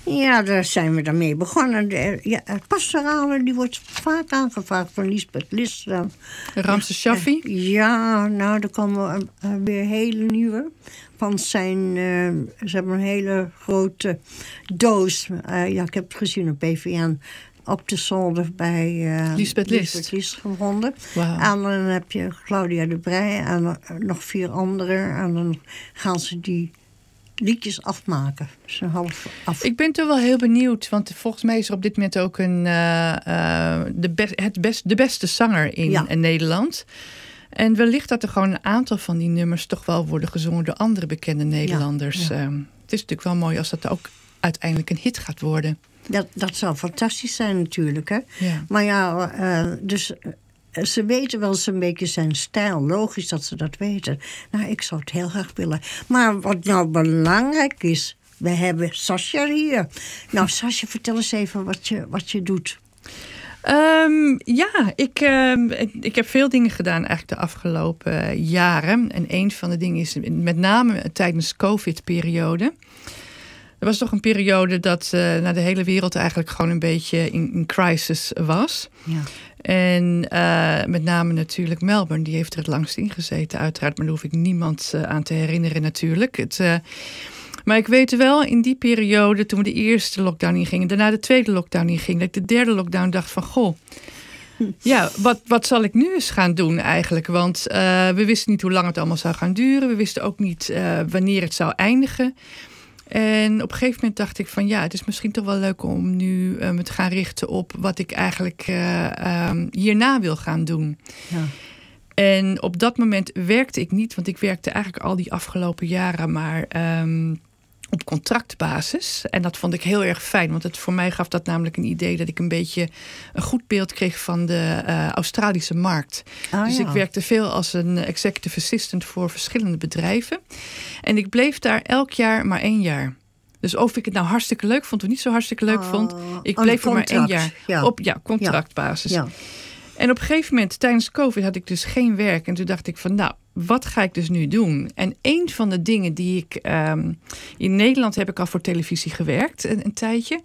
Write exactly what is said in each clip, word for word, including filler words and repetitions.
Ja, daar zijn we dan mee begonnen. De, ja, het pastorale, die wordt vaak aangevraagd van Lisbeth List. Ramses Shaffi? Ja, nou, er komen uh, weer hele nieuwe. Van zijn, uh, ze hebben een hele grote doos. Uh, ja, ik heb het gezien op P V N. Op de zolder bij uh, Lisbeth List. Lisbeth List gevonden. Wow. En dan heb je Claudia de Breij en uh, nog vier anderen. En dan gaan ze die liedjes afmaken. Dus een half af. Ik ben toch wel heel benieuwd, want volgens mij is er op dit moment ook een, uh, uh, de, be- het best, de beste zanger in, ja. in Nederland. En wellicht dat er gewoon een aantal van die nummers toch wel worden gezongen door andere bekende Nederlanders. Ja, ja. Um, het is natuurlijk wel mooi als dat ook uiteindelijk een hit gaat worden. Dat, dat zou fantastisch zijn natuurlijk. Hè? Ja. Maar ja, uh, dus uh, ze weten wel eens een beetje zijn stijl. Logisch dat ze dat weten. Nou, ik zou het heel graag willen. Maar wat nou belangrijk is, we hebben Sascha hier. Nou, Sascha, vertel eens even wat je, wat je doet. Um, ja, ik, uh, ik heb veel dingen gedaan eigenlijk de afgelopen jaren. En een van de dingen is met name tijdens de COVID-periode. Er was toch een periode dat uh, nou, de hele wereld eigenlijk gewoon een beetje in, in crisis was. Ja. En uh, met name natuurlijk Melbourne, die heeft er het langst in gezeten uiteraard. Maar daar hoef ik niemand uh, aan te herinneren natuurlijk. Het, uh, maar ik weet wel, in die periode, toen we de eerste lockdown ingingen, daarna de tweede lockdown inging, dat ik de derde lockdown dacht van, goh, ja, wat, wat zal ik nu eens gaan doen eigenlijk? Want uh, we wisten niet hoe lang het allemaal zou gaan duren. We wisten ook niet uh, wanneer het zou eindigen. En op een gegeven moment dacht ik van ja, het is misschien toch wel leuk om nu uh, me te gaan richten op wat ik eigenlijk uh, um, hierna wil gaan doen. Ja. En op dat moment werkte ik niet, want ik werkte eigenlijk al die afgelopen jaren maar um, op contractbasis. En dat vond ik heel erg fijn, want het voor mij gaf dat namelijk een idee dat ik een beetje een goed beeld kreeg van de uh, Australische markt. Oh, dus ja. ik werkte veel als een executive assistant voor verschillende bedrijven. En ik bleef daar elk jaar maar één jaar. Dus of ik het nou hartstikke leuk vond of niet zo hartstikke leuk oh, vond, ik bleef er maar één jaar ja. op ja, contractbasis. Ja. Ja. En op een gegeven moment, tijdens COVID, had ik dus geen werk. En toen dacht ik van, nou, wat ga ik dus nu doen? En een van de dingen die ik... Um, in Nederland heb ik al voor televisie gewerkt, een, een tijdje.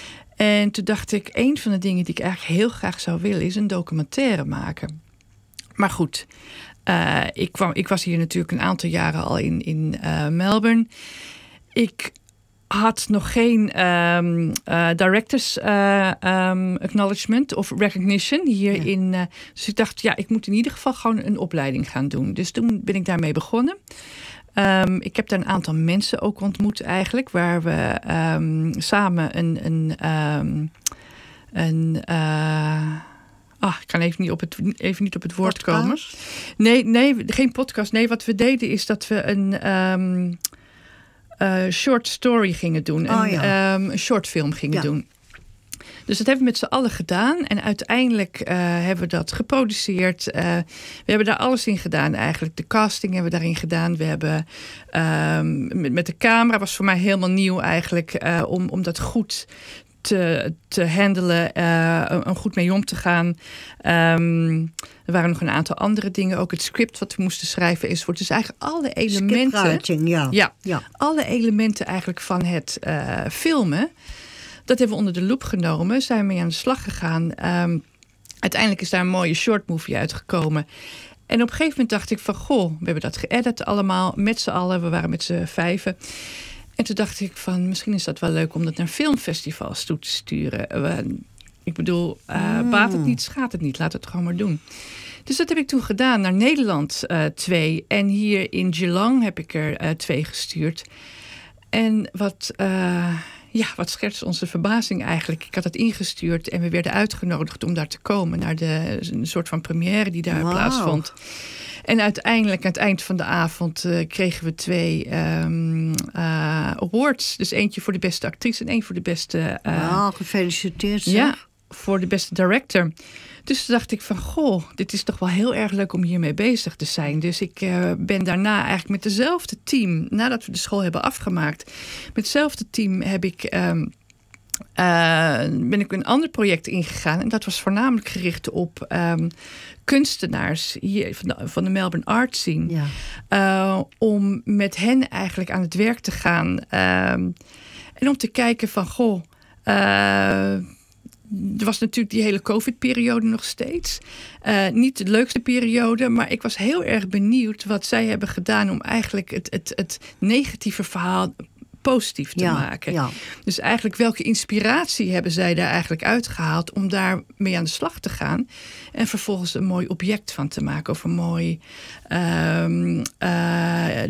En toen dacht ik, een van de dingen die ik eigenlijk heel graag zou willen, is een documentaire maken. Maar goed, uh, ik, kwam, ik was hier natuurlijk een aantal jaren al in, in uh, Melbourne. Ik had nog geen um, uh, directors uh, um, acknowledgement of recognition hier ja. in. Uh, dus ik dacht, ja, ik moet in ieder geval gewoon een opleiding gaan doen. Dus toen ben ik daarmee begonnen. Um, ik heb daar een aantal mensen ook ontmoet eigenlijk, waar we um, samen een een, um, een uh, Ah, ik kan even niet op het, even niet op het woord podcast? komen. Nee, nee, geen podcast. Nee, wat we deden is dat we een Um, Uh, short story gingen doen. Oh, een, ja. um, een short film gingen ja. doen. Dus dat hebben we met z'n allen gedaan. En uiteindelijk uh, hebben we dat geproduceerd. Uh, we hebben daar alles in gedaan eigenlijk. De casting hebben we daarin gedaan. We hebben um, met, met de camera, was voor mij helemaal nieuw eigenlijk. Uh, om, om dat goed te, te handelen. Uh, om goed mee om te gaan. Um, Er waren nog een aantal andere dingen. Ook het script wat we moesten schrijven enzovoort. Dus eigenlijk alle elementen. Ja. Ja, ja. Alle elementen eigenlijk van het uh, filmen. Dat hebben we onder de loep genomen. Zijn we mee aan de slag gegaan. Um, uiteindelijk is daar een mooie short movie uitgekomen. En op een gegeven moment dacht ik van, goh, we hebben dat geëdit allemaal met z'n allen. We waren met z'n vijven. En toen dacht ik van, misschien is dat wel leuk om dat naar filmfestivals toe te sturen. We, Ik bedoel, uh, mm. baat het niet, schaadt het niet. Laat het gewoon maar doen. Dus dat heb ik toen gedaan. Naar Nederland uh, twee. En hier in Geelong heb ik er uh, twee gestuurd. En wat, uh, ja, wat schetst onze verbazing eigenlijk. Ik had het ingestuurd en we werden uitgenodigd om daar te komen. Naar de een soort van première die daar wow. plaatsvond. En uiteindelijk, aan het eind van de avond, uh, kregen we twee um, uh, awards. Dus eentje voor de beste actrice en één voor de beste Uh, wow, gefeliciteerd. Zeg. Ja, voor de beste director. Dus toen dacht ik van, goh, dit is toch wel heel erg leuk om hiermee bezig te zijn. Dus ik uh, ben daarna eigenlijk met dezelfde team, nadat we de school hebben afgemaakt, met hetzelfde team heb ik, um, uh, ben ik een ander project ingegaan. En dat was voornamelijk gericht op um, kunstenaars hier van de, van de Melbourne Art Scene. Ja. Uh, om met hen eigenlijk aan het werk te gaan. Um, En om te kijken van, goh, uh, er was natuurlijk die hele COVID-periode nog steeds. Uh, niet de leukste periode, maar ik was heel erg benieuwd wat zij hebben gedaan om eigenlijk het, het, het negatieve verhaal positief te ja, maken. Ja. Dus eigenlijk welke inspiratie hebben zij daar eigenlijk uitgehaald om daar mee aan de slag te gaan en vervolgens een mooi object van te maken of een mooi um, uh,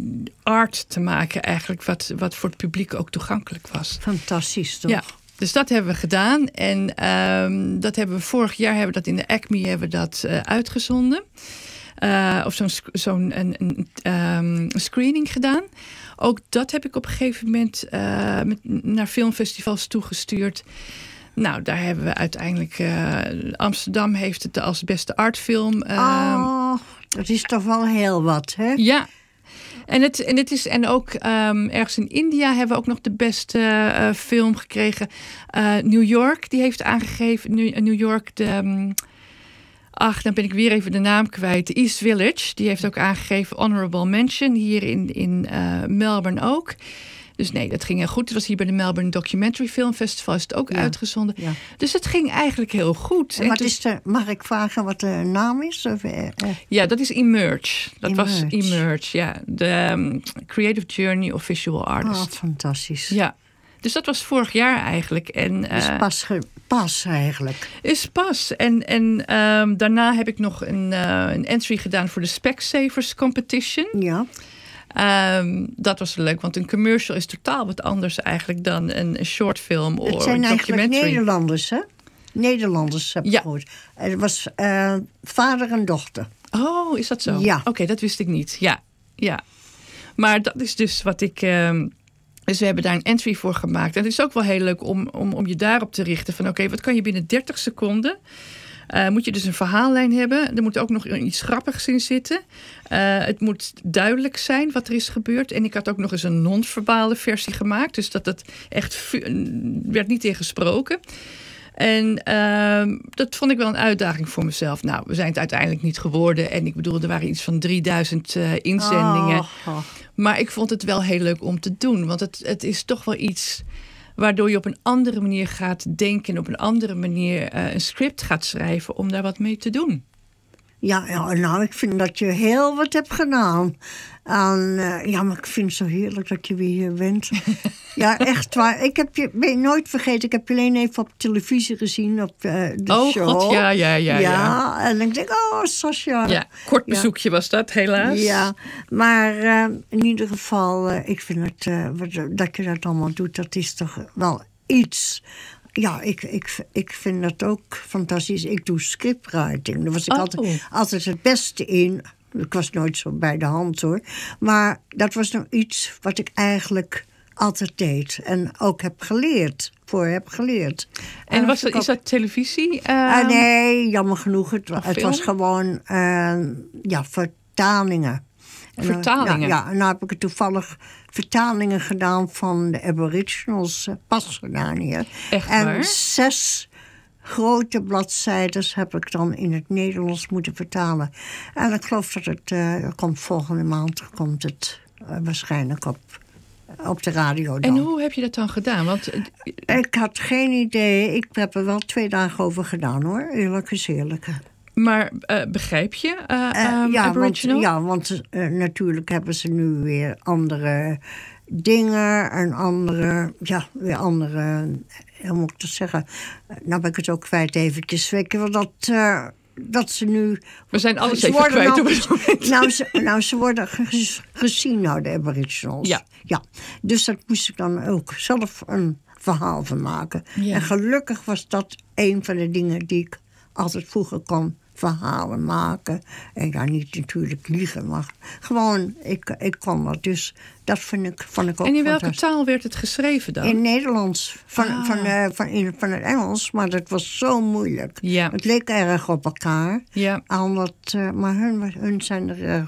art te maken eigenlijk wat, wat voor het publiek ook toegankelijk was. Fantastisch toch? Ja. Dus dat hebben we gedaan. En um, dat hebben we vorig jaar hebben we dat in de Acme hebben we dat uh, uitgezonden. Uh, of zo'n, zo'n een, een, um, screening gedaan. Ook dat heb ik op een gegeven moment uh, met, naar filmfestivals toegestuurd. Nou, daar hebben we uiteindelijk... Uh, Amsterdam heeft het als beste artfilm. Uh, oh, dat is toch wel heel wat, hè? Ja. En, het, en, het is, en ook um, ergens in India hebben we ook nog de beste uh, film gekregen. Uh, New York, die heeft aangegeven... New, New York, de... Um, ach, dan ben ik weer even de naam kwijt. De East Village, die heeft ook aangegeven honorable mention. Hier in, in uh, Melbourne ook. Dus nee, dat ging heel goed. Het was hier bij de Melbourne Documentary Film Festival is het ook ja. uitgezonden. Ja. Dus het ging eigenlijk heel goed. En wat en is de, mag ik vragen wat de naam is? Of, uh, ja, dat is Emerge. Dat Emerge. was Emerge, ja. De um, Creative Journey of Visual Artist. Oh, fantastisch. Ja. Dus dat was vorig jaar eigenlijk. En, uh, is pas, ge, pas eigenlijk. Is pas. En, en um, daarna heb ik nog een, uh, een entry gedaan voor de Specsavers Competition. Ja. Um, dat was leuk, want een commercial is totaal wat anders eigenlijk dan een, een short film of een documentary. Het zijn eigenlijk Nederlanders, hè? Nederlanders heb ik ja. gehoord. Het was uh, vader en dochter. Oh, is dat zo? Ja. Oké, okay, dat wist ik niet. Ja, ja. Maar dat is dus wat ik... Um, Dus we hebben daar een entry voor gemaakt. En het is ook wel heel leuk om, om, om je daarop te richten. Van oké, okay, wat kan je binnen dertig seconden? Uh, moet je dus een verhaallijn hebben. Er moet ook nog iets grappigs in zitten. Uh, het moet duidelijk zijn wat er is gebeurd. En ik had ook nog eens een non-verbale versie gemaakt. Dus dat het echt vu- werd niet ingesproken. En uh, dat vond ik wel een uitdaging voor mezelf. Nou, we zijn het uiteindelijk niet geworden. En ik bedoel, er waren iets van drieduizend uh, inzendingen. Oh, oh. Maar ik vond het wel heel leuk om te doen. Want het, het is toch wel iets waardoor je op een andere manier gaat denken. En op een andere manier uh, een script gaat schrijven om daar wat mee te doen. Ja, ja, nou, ik vind dat je heel wat hebt gedaan. En, uh, ja, maar ik vind het zo heerlijk dat je weer hier bent. Ja, echt waar. Ik heb je ben je nooit vergeten. Ik heb je alleen even op televisie gezien op uh, de oh, show. Oh god, ja, ja, ja, ja. Ja, en dan denk ik, oh, Sascha. Ja, kort bezoekje ja. was dat, helaas. Ja, maar uh, in ieder geval, uh, ik vind het, uh, wat, dat je dat allemaal doet, dat is toch wel iets... Ja, ik, ik, ik vind dat ook fantastisch. Ik doe scriptwriting. Daar was ik oh. altijd, altijd het beste in. Ik was nooit zo bij de hand hoor. Maar dat was nou iets wat ik eigenlijk altijd deed. En ook heb geleerd. Voor heb geleerd. En was dat, ook... is dat televisie? Uh, uh, nee, jammer genoeg. Het, het was gewoon uh, ja, vertalingen. Vertalingen? En, ja, ja, en nou heb ik het toevallig vertalingen gedaan van de Aboriginals. Pas gedaan hier. Echt en waar? zes grote bladzijden heb ik dan in het Nederlands moeten vertalen. En ik geloof dat het uh, komt volgende maand komt het uh, waarschijnlijk op, op de radio dan. En hoe heb je dat dan gedaan? Want... Ik had geen idee. Ik heb er wel twee dagen over gedaan hoor. Eerlijk is eerlijk. Maar uh, begrijp je uh, uh, um, ja, Aboriginal? Want, ja, want uh, natuurlijk hebben ze nu weer andere dingen en andere, ja, weer andere, hoe moet ik dat zeggen? Nou ben ik het ook kwijt eventjes. Weet je wel, dat, uh, dat ze nu... We zijn alles even kwijt nou, op het moment. Nou, ze, nou, ze worden gezien, nou, de Aboriginals. Ja. ja. Dus dat moest ik dan ook zelf een verhaal van maken. Ja. En gelukkig was dat een van de dingen die ik altijd vroeger kon verhalen maken. En ja, niet natuurlijk liegen, maar gewoon, ik, ik kon dat. Dus dat vind ik, vond ik ook. En in welke taal werd het geschreven dan? In Nederlands. Van, ah. van, uh, van, in, van het Engels, maar dat was zo moeilijk. Ja. Het leek erg op elkaar. Ja. Omdat, uh, maar hun, hun zijn er uh,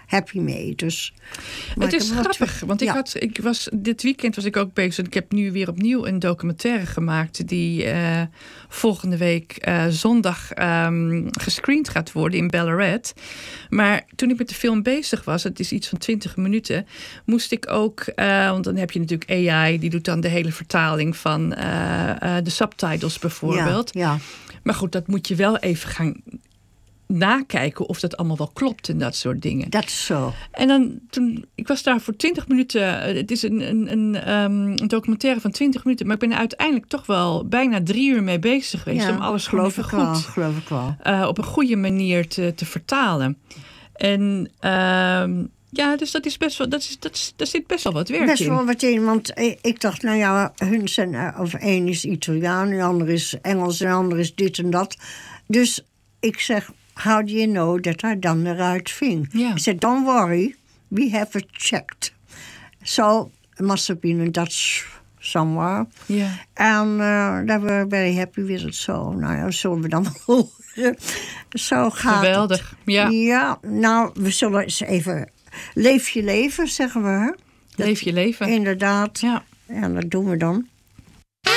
happy mee. Dus, het is grappig, want ik, ja. had, ik was, dit weekend was ik ook bezig. Ik heb nu weer opnieuw een documentaire gemaakt die uh, volgende week uh, zondag um, gescreend gaat worden in Ballarat. Maar toen ik met de film bezig was, het is iets van twintig minuten, moest ik ook, uh, want dan heb je natuurlijk A I, die doet dan de hele vertaling van uh, uh, de subtitles bijvoorbeeld. Ja, ja. Maar goed, dat moet je wel even gaan nakijken of dat allemaal wel klopt en dat soort dingen. Dat is zo. En dan, toen, ik was daar voor twintig minuten, het is een, een, een, um, een documentaire van twintig minuten, maar ik ben er uiteindelijk toch wel bijna drie uur mee bezig geweest Ja, om alles geloof gewoon ik even wel, goed geloof ik wel. Uh, op een goede manier te, te vertalen. En uh, ja, dus dat is best wel, dat is, dat is, daar zit best wel wat werk best in. Best wel wat in, want ik dacht, nou ja, hun zijn, of één is Italiaan, de ander is Engels, de ander is dit en dat. Dus ik zeg, how do you know that I done the right thing? Yeah. He said, don't worry, we have it checked. So, it must have been in Dutch somewhere. Yeah. And uh, they were very happy with it. So, nou ja, zullen we dan wel Zo gaat Geweldig, het. ja. Ja, nou, we zullen eens even... Leef je leven, zeggen we. Leef je leven. Inderdaad. Ja. En dat doen we dan.